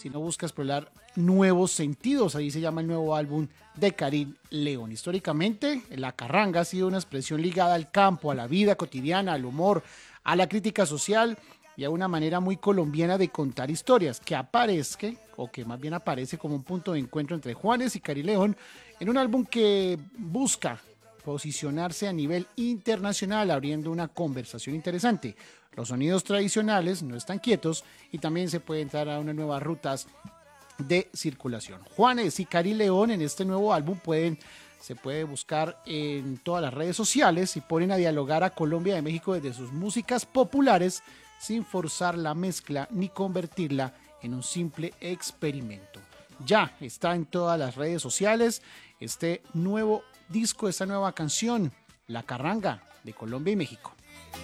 sino busca explorar nuevos sentidos. Ahí se llama el nuevo álbum de Karim León. Históricamente, la carranga ha sido una expresión ligada al campo, a la vida cotidiana, al humor, a la crítica social y a una manera muy colombiana de contar historias, que aparezca, o que más bien aparece como un punto de encuentro entre Juanes y Karim León en un álbum que busca posicionarse a nivel internacional, abriendo una conversación interesante. Los sonidos tradicionales no están quietos y también se puede entrar a unas nuevas rutas de circulación. Juanes y Karim León en este nuevo álbum se puede buscar en todas las redes sociales y ponen a dialogar a Colombia y México desde sus músicas populares sin forzar la mezcla ni convertirla en un simple experimento. Ya está en todas las redes sociales este nuevo disco, esta nueva canción, La Carranga de Colombia y México.